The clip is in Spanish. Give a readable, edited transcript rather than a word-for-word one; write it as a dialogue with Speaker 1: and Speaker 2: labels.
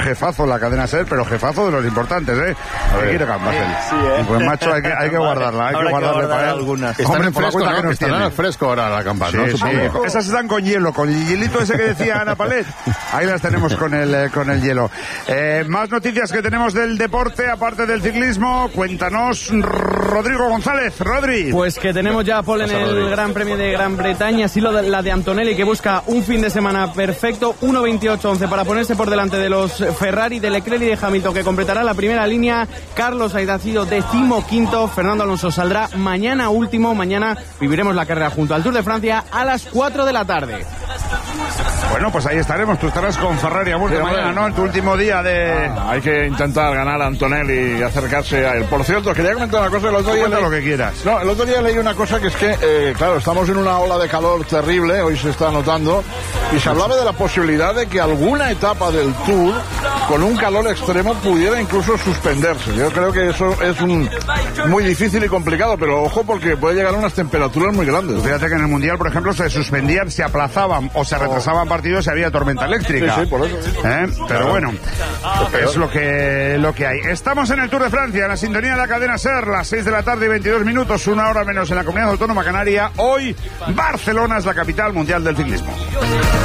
Speaker 1: jefazo en la cadena SER, pero jefazo de los importantes, ¿eh? Te quiero Gambasel.
Speaker 2: Sí,
Speaker 1: Pues macho, hay que guardarla, hay que guardarle para él.
Speaker 2: Algunas.
Speaker 3: Están
Speaker 1: Hombre,
Speaker 3: en
Speaker 1: por la
Speaker 3: fresco,
Speaker 1: cuenta
Speaker 3: ¿no?
Speaker 1: que nos
Speaker 3: Estarán
Speaker 1: tiene.
Speaker 3: al fresco ahora la campana,
Speaker 1: Sí,
Speaker 3: ¿no?
Speaker 1: sí.
Speaker 3: Supongo.
Speaker 1: Esas están con hielo, con el hielito ese que decía Ana Palet. Ahí las tenemos con el hielo. Más noticias que tenemos del deporte, aparte del ciclismo. Cuéntanos, Rodrigo González. Rodri.
Speaker 4: Pues que tenemos ya pole en el Gran Premio de Gran Bretaña, así la de Antonelli, que busca un fin de semana perfecto, 1.28.11 para ponerse por delante de los Ferrari, de Leclerc y de Hamilton, que completará la primera línea. Carlos Sainz ha sido 15º, Fernando Alonso saldrá mañana último. Mañana viviremos la carrera junto al Tour de Francia a las 4 de la tarde.
Speaker 1: Bueno, pues ahí estaremos. Tú estarás con Ferrari a muerte mañana, ¿no? En tu último día de...
Speaker 5: Hay que intentar ganar a Antonelli y acercarse a él. Por cierto, quería comentar una cosa. El otro día
Speaker 1: Cuenta lo que quieras.
Speaker 5: No, el otro día leí una cosa que es que, claro, estamos en una ola de calor terrible, hoy se está notando, y se hablaba de la posibilidad de que alguna etapa del Tour, con un calor extremo, pudiera incluso suspenderse. Yo creo que eso es muy difícil y complicado, pero ojo porque puede llegar a unas temperaturas muy grandes.
Speaker 1: Fíjate que en el Mundial, por ejemplo, se suspendían, se aplazaban o se retrasaban partidos si había tormenta eléctrica.
Speaker 5: Sí, por eso.
Speaker 1: Pero bueno, es lo que hay. Estamos en el Tour de Francia, en la sintonía de la cadena SER, las 6 de la tarde y 22 minutos, una hora menos en la Comunidad Autónoma Canaria. Hoy, Barcelona es la capital mundial del ciclismo.